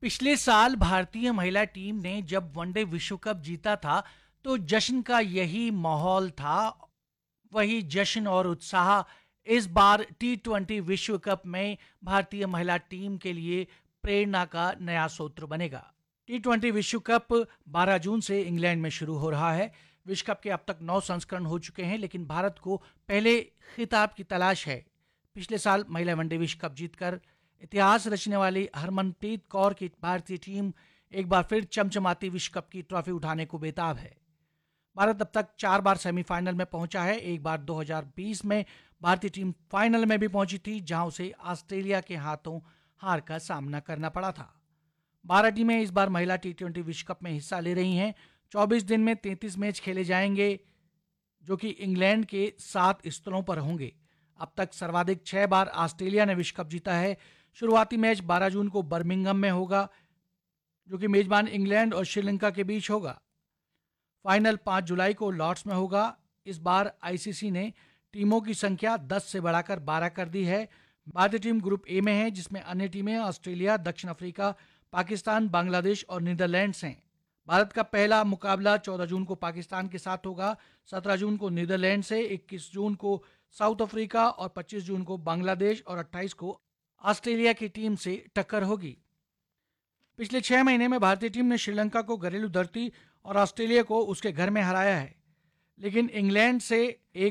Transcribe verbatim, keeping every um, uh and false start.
पिछले साल भारतीय महिला टीम ने जब वनडे विश्व कप जीता था तो जश्न का यही माहौल था। वही जश्न और उत्साह इस बार टी ट्वेंटी विश्व कप में भारतीय महिला टीम के लिए प्रेरणा का नया सूत्र बनेगा। टी ट्वेंटी विश्व कप बारह जून से इंग्लैंड में शुरू हो रहा है। विश्व कप के अब तक नौ संस्करण हो चुके हैं, लेकिन भारत को पहले खिताब की तलाश है। पिछले साल महिला वनडे विश्व कप जीतकर इतिहास रचने वाली हरमनप्रीत कौर की भारतीय टीम एक बार फिर चमचमाती विश्व कप की ट्रॉफी उठाने को बेताब है। भारत अब तक चार बार सेमीफाइनल में पहुंचा है। एक बार दो हज़ार बीस में भारतीय टीम फाइनल में भी पहुंची थी, जहां उसे ऑस्ट्रेलिया के हाथों हार का सामना करना पड़ा था। बारह टीमें इस बार महिला टी ट्वेंटी विश्व कप में हिस्सा ले रही हैं। चौबीस दिन में तैंतीस मैच खेले जाएंगे, जो कि इंग्लैंड के सात स्थलों पर होंगे। अब तक सर्वाधिक छह बार ऑस्ट्रेलिया ने विश्व कप जीता है। शुरुआती मैच बारह जून को बर्मिंघम में होगा, जो कि मेजबान इंग्लैंड और श्रीलंका के बीच होगा। फाइनल पाँच जुलाई को लॉर्ड्स में होगा। इस बार आईसीसी ने टीमों की संख्या दस से बढ़ाकर बारह कर दी है। भारतीय टीम ग्रुप ए में है, जिसमें अन्य टीमें ऑस्ट्रेलिया, दक्षिण अफ्रीका, पाकिस्तान, बांग्लादेश और नीदरलैंड्स हैं। भारत का पहला मुकाबला चौदह जून को पाकिस्तान के साथ होगा, सत्रह जून को नीदरलैंड से, इक्कीस जून को साउथ अफ्रीका और पच्चीस जून को बांग्लादेश और अट्ठाईस को ऑस्ट्रेलिया की टीम से टक्कर होगी। पिछले छह महीने में भारतीय टीम ने श्रीलंका को घरेलू धरती और ऑस्ट्रेलिया को उसके घर में हराया है, लेकिन इंग्लैंड से एक